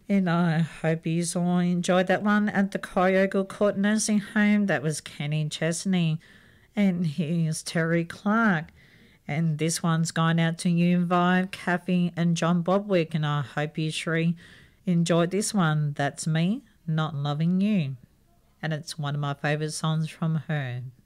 And I hope you all enjoyed that one at the Kyogle Court Nursing Home. That was Kenny Chesney. And here's Terry Clark. And this one's gone out to you via Kathy and John Bobwick. And I hope you sure enjoyed this one. That's Me Not Loving You. And it's one of my favourite songs from her.